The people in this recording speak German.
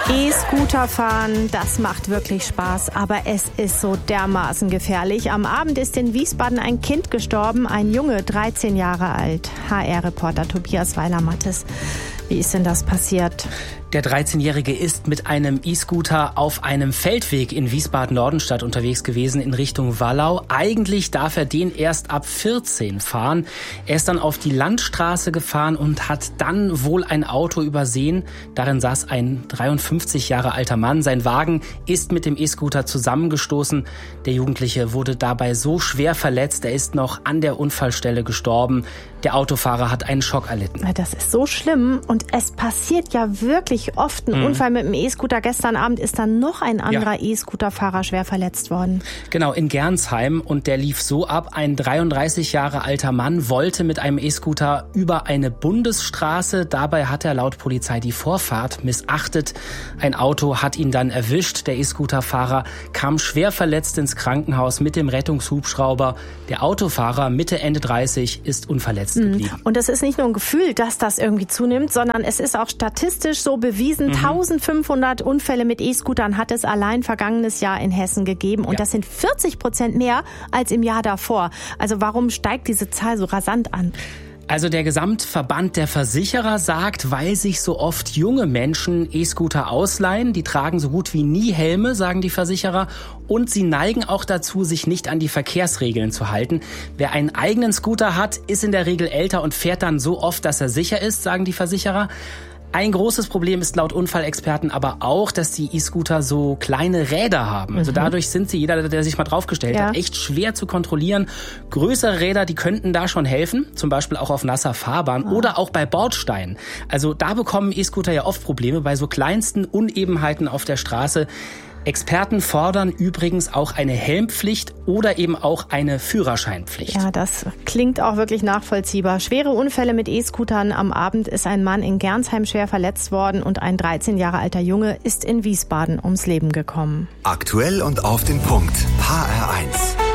E-Scooter fahren, das macht wirklich Spaß, aber es ist so dermaßen gefährlich. Am Abend ist in Wiesbaden ein Kind gestorben, ein Junge, 13 Jahre alt. HR-Reporter Tobias Weiler-Mattes. Wie ist denn das passiert? Der 13-Jährige ist mit einem E-Scooter auf einem Feldweg in Wiesbaden-Nordenstadt unterwegs gewesen in Richtung Wallau. Eigentlich darf er den erst ab 14 fahren. Er ist dann auf die Landstraße gefahren und hat dann wohl ein Auto übersehen. Darin saß ein 53 Jahre alter Mann. Sein Wagen ist mit dem E-Scooter zusammengestoßen. Der Jugendliche wurde dabei so schwer verletzt, er ist noch an der Unfallstelle gestorben. Der Autofahrer hat einen Schock erlitten. Das ist so schlimm und es passiert ja wirklich oft ein Unfall mit dem E-Scooter. Gestern Abend ist dann noch ein anderer E-Scooter-Fahrer schwer verletzt worden. Genau, in Gernsheim. Und der lief so ab, ein 33 Jahre alter Mann wollte mit einem E-Scooter über eine Bundesstraße. Dabei hat er laut Polizei die Vorfahrt missachtet. Ein Auto hat ihn dann erwischt. Der E-Scooter-Fahrer kam schwer verletzt ins Krankenhaus mit dem Rettungshubschrauber. Der Autofahrer, Mitte, Ende 30, ist unverletzt geblieben. Und es ist nicht nur ein Gefühl, dass das irgendwie zunimmt, sondern es ist auch statistisch so bewiesen. 1500 Unfälle mit E-Scootern hat es allein vergangenes Jahr in Hessen gegeben. Und das sind 40% mehr als im Jahr davor. Also warum steigt diese Zahl so rasant an? Also der Gesamtverband der Versicherer sagt, weil sich so oft junge Menschen E-Scooter ausleihen, die tragen so gut wie nie Helme, sagen die Versicherer, und sie neigen auch dazu, sich nicht an die Verkehrsregeln zu halten. Wer einen eigenen Scooter hat, ist in der Regel älter und fährt dann so oft, dass er sicher ist, sagen die Versicherer. Ein großes Problem ist laut Unfallexperten aber auch, dass die E-Scooter so kleine Räder haben. Also dadurch sind sie, jeder, der sich mal draufgestellt hat, echt schwer zu kontrollieren. Größere Räder, die könnten da schon helfen, zum Beispiel auch auf nasser Fahrbahn oder auch bei Bordsteinen. Also da bekommen E-Scooter ja oft Probleme bei so kleinsten Unebenheiten auf der Straße. Experten fordern übrigens auch eine Helmpflicht oder eben auch eine Führerscheinpflicht. Ja, das klingt auch wirklich nachvollziehbar. Schwere Unfälle mit E-Scootern. Am Abend ist ein Mann in Gernsheim schwer verletzt worden und ein 13 Jahre alter Junge ist in Wiesbaden ums Leben gekommen. Aktuell und auf den Punkt. HR1.